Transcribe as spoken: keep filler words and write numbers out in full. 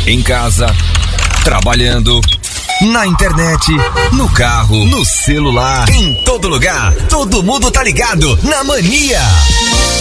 Em casa, trabalhando, na internet, no carro, no celular, em todo lugar, todo mundo tá ligado na Mania.